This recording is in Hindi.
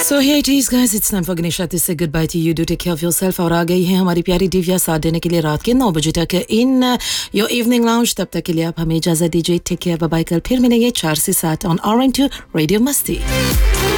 So hey it is guys, it's time for Ganesha to say goodbye to you. Do take care of yourself. और आ गई है हमारी प्यारी दिव्या साथ देने के लिए रात के 9 बजे तक इन योर इवनिंग लाउंज. तब तक के लिए आप हमें इजाजत दीजिए. Take care, bye bye. कल फिर मिलेंगे 4 से 7 ऑन RM2 रेडियो मस्ती.